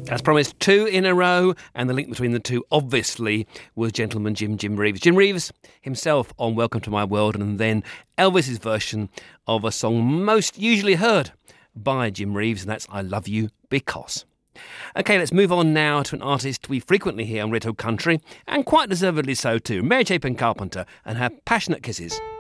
As promised, 2 in a row, and the link between the two, obviously, was Gentleman Jim Reeves. Jim Reeves himself on Welcome to My World, and then Elvis's version of a song most usually heard by Jim Reeves, and that's I Love You Because. OK, let's move on now to an artist we frequently hear on Red Hot Country, and quite deservedly so too, Mary Chapin Carpenter and her Passionate Kisses.